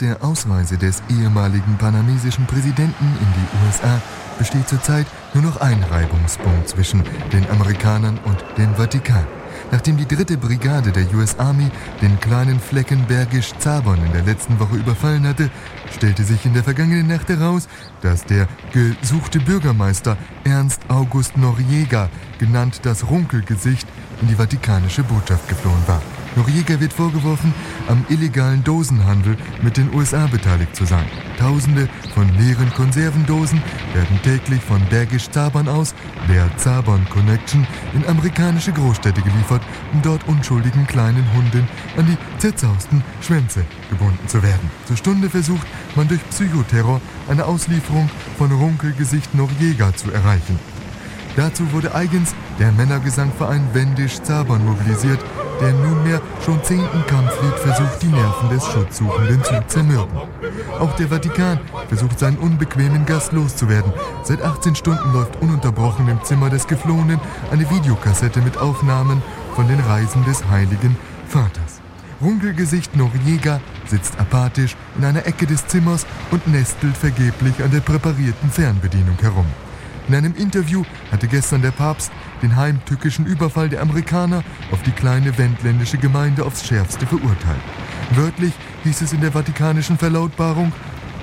der Ausreise des ehemaligen panamesischen Präsidenten in die USA besteht zurzeit nur noch ein Reibungspunkt zwischen den Amerikanern und dem Vatikan. Nachdem die 3. Brigade der US Army den kleinen Flecken Bergisch Zabon in der letzten Woche überfallen hatte, stellte sich in der vergangenen Nacht heraus, dass der gesuchte Bürgermeister Ernst August Noriega, genannt das Runkelgesicht, in die vatikanische Botschaft geflohen war. Noriega wird vorgeworfen, am illegalen Dosenhandel mit den USA beteiligt zu sein. Tausende von leeren Konservendosen werden täglich von Bergisch Zabon aus, der Zabon Connection, in amerikanische Großstädte geliefert, um dort unschuldigen kleinen Hunden an die zerzausten Schwänze gebunden zu werden. Zur Stunde versucht man durch Psychoterror eine Auslieferung von Runkelgesicht Noriega zu erreichen. Dazu wurde eigens der Männergesangverein Wendisch Zabon mobilisiert, der im nunmehr schon 10. Kampflied versucht, die Nerven des Schutzsuchenden zu zermürben. Auch der Vatikan versucht, seinen unbequemen Gast loszuwerden. Seit 18 Stunden läuft ununterbrochen im Zimmer des Geflohenen eine Videokassette mit Aufnahmen von den Reisen des Heiligen Vaters. Runkelgesicht Noriega sitzt apathisch in einer Ecke des Zimmers und nestelt vergeblich an der präparierten Fernbedienung herum. In einem Interview hatte gestern der Papst den heimtückischen Überfall der Amerikaner auf die kleine wendländische Gemeinde aufs Schärfste verurteilt. Wörtlich hieß es in der vatikanischen Verlautbarung: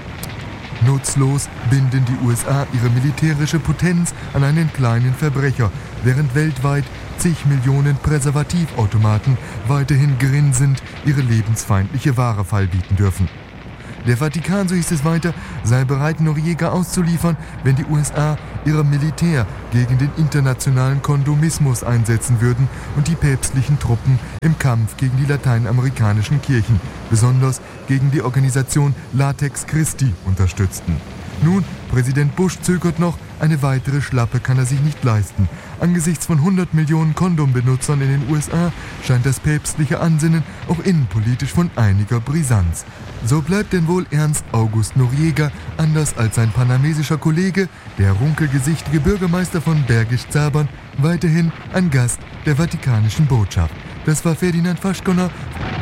Nutzlos binden die USA ihre militärische Potenz an einen kleinen Verbrecher, während weltweit zig Millionen Präservativautomaten weiterhin grinsend ihre lebensfeindliche Ware feilbieten dürfen. Der Vatikan, so hieß es weiter, sei bereit, Noriega auszuliefern, wenn die USA ihr Militär gegen den internationalen Kondomismus einsetzen würden und die päpstlichen Truppen im Kampf gegen die lateinamerikanischen Kirchen, besonders gegen die Organisation Latex Christi, unterstützten. Nun, Präsident Bush zögert noch, eine weitere Schlappe kann er sich nicht leisten. Angesichts von 100 Millionen Kondombenutzern in den USA scheint das päpstliche Ansinnen auch innenpolitisch von einiger Brisanz. So bleibt denn wohl Ernst August Noriega, anders als sein panamesischer Kollege, der runkelgesichtige Bürgermeister von Bergisch Zabon, weiterhin ein Gast der vatikanischen Botschaft. Das war Ferdinand Faschkoner.